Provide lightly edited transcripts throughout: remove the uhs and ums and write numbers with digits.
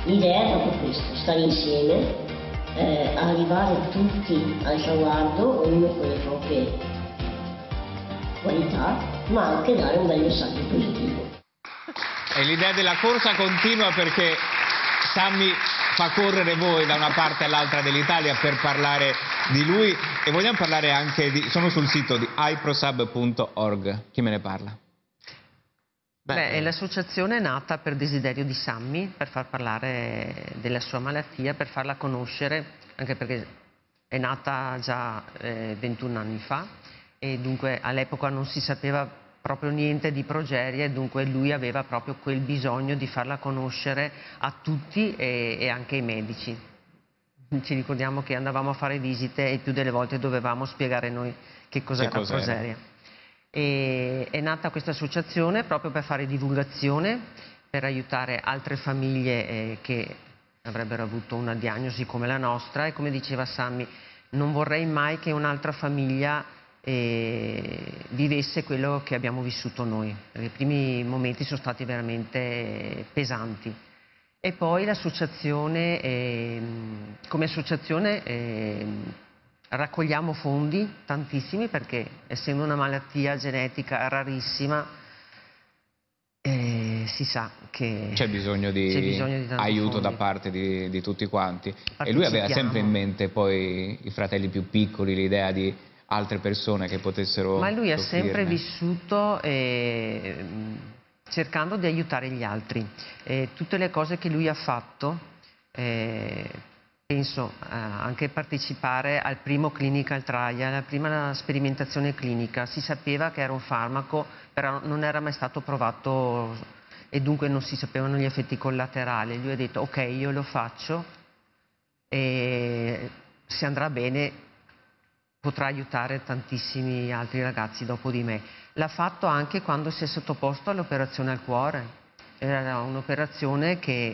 L'idea è proprio questa, stare insieme, arrivare tutti al traguardo, ognuno con le proprie qualità, ma anche dare un bel messaggio positivo. E l'idea della corsa continua perché Sammy fa correre voi da una parte all'altra dell'Italia per parlare di lui, e vogliamo parlare anche di... sono sul sito di iprosab.org. Chi me ne parla? L'associazione è nata per desiderio di Sammy, per far parlare della sua malattia, per farla conoscere, anche perché è nata già 21 anni fa e dunque all'epoca non si sapeva proprio niente di progeria e dunque lui aveva proprio quel bisogno di farla conoscere a tutti e anche ai medici. Ci ricordiamo che andavamo a fare visite e più delle volte dovevamo spiegare noi che cos'era la progeria. E è nata questa associazione proprio per fare divulgazione, per aiutare altre famiglie che avrebbero avuto una diagnosi come la nostra, e come diceva Sammy, non vorrei mai che un'altra famiglia vivesse quello che abbiamo vissuto noi. I primi momenti sono stati veramente pesanti. E poi l'associazione, come associazione raccogliamo fondi, tantissimi, perché essendo una malattia genetica rarissima si sa che c'è bisogno di aiuto fondi da parte di tutti quanti. E lui aveva sempre in mente poi i fratelli più piccoli, l'idea di altre persone che potessero Ma lui ha soffrirne. sempre vissuto cercando di aiutare gli altri. Tutte le cose che lui ha fatto, penso anche partecipare al primo clinical trial, alla prima sperimentazione clinica, si sapeva che era un farmaco, però non era mai stato provato e dunque non si sapevano gli effetti collaterali. Lui ha detto ok, io lo faccio e se andrà bene potrà aiutare tantissimi altri ragazzi dopo di me. L'ha fatto anche quando si è sottoposto all'operazione al cuore. Era un'operazione che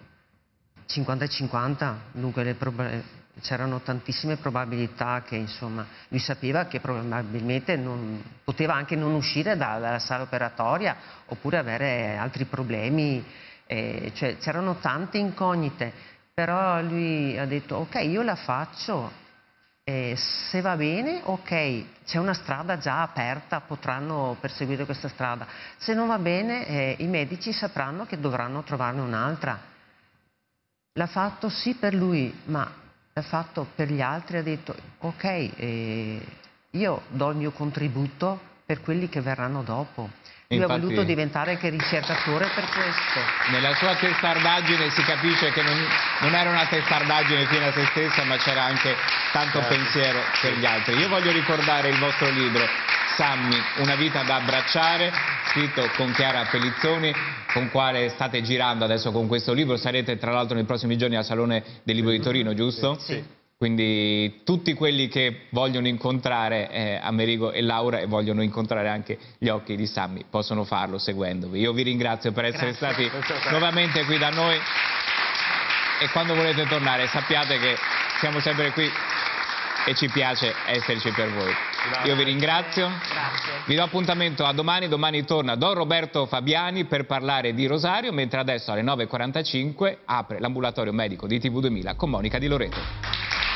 50-50, dunque c'erano tantissime probabilità che, insomma, lui sapeva che probabilmente poteva anche non uscire dalla sala operatoria oppure avere altri problemi, cioè c'erano tante incognite, però lui ha detto ok, io la faccio. Se va bene, ok, c'è una strada già aperta, potranno perseguire questa strada. Se non va bene, i medici sapranno che dovranno trovarne un'altra. L'ha fatto sì per lui, ma l'ha fatto per gli altri, ha detto ok, io do il mio contributo per quelli che verranno dopo. Lui ha voluto diventare anche ricercatore per questo. Nella sua testardaggine si capisce che non era una testardaggine fine a se stessa, ma c'era anche tanto pensiero per gli altri. Io voglio ricordare il vostro libro, Sammy, una vita da abbracciare, scritto con Chiara Pellizzoni, con quale state girando adesso con questo libro. Sarete tra l'altro nei prossimi giorni al Salone del Libro di Torino, giusto? Sì. Quindi tutti quelli che vogliono incontrare Amerigo e Laura e vogliono incontrare anche gli occhi di Sammy possono farlo seguendovi. Io vi ringrazio per essere stati nuovamente qui da noi e quando volete tornare sappiate che siamo sempre qui e ci piace esserci per voi. Io vi ringrazio, vi do appuntamento a domani. Domani torna Don Roberto Fabiani per parlare di Rosario, mentre adesso alle 9:45 apre l'ambulatorio medico di TV2000 con Monica Di Loreto.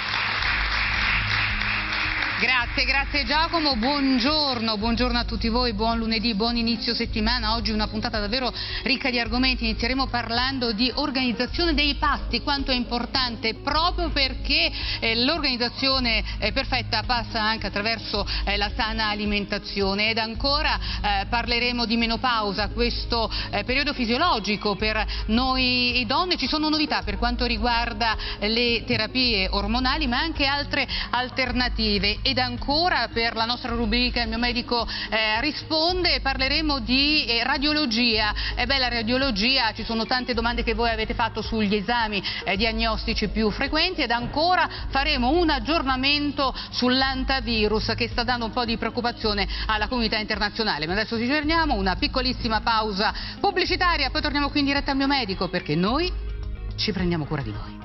Grazie Giacomo, buongiorno a tutti voi, buon lunedì, buon inizio settimana. Oggi una puntata davvero ricca di argomenti. Inizieremo parlando di organizzazione dei pasti, quanto è importante, proprio perché l'organizzazione perfetta passa anche attraverso la sana alimentazione. Ed ancora parleremo di menopausa, questo periodo fisiologico per noi donne. Ci sono novità per quanto riguarda le terapie ormonali, ma anche altre alternative. Ed ancora per la nostra rubrica Il mio medico risponde parleremo di radiologia. La radiologia, ci sono tante domande che voi avete fatto sugli esami diagnostici più frequenti, ed ancora faremo un aggiornamento sull'antivirus che sta dando un po' di preoccupazione alla comunità internazionale. Ma adesso ci fermiamo, una piccolissima pausa pubblicitaria, poi torniamo qui in diretta al mio medico, perché noi ci prendiamo cura di voi.